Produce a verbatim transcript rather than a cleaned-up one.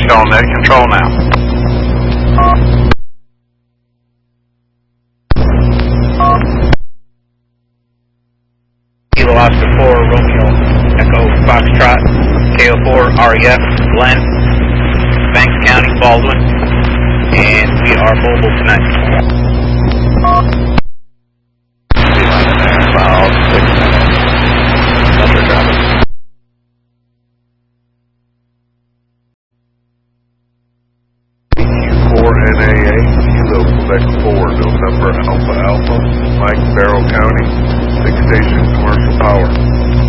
Showing net control now. Kilo Oscar four, Romeo Echo Foxtrot, K O four, R E F, Glen, Banks County, Baldwin, and we are mobile tonight. About six minutes. Thunder traffic. four N A A, Kilo Quebec four, November Alpha Alpha, Mike, Barrow County, six station commercial power.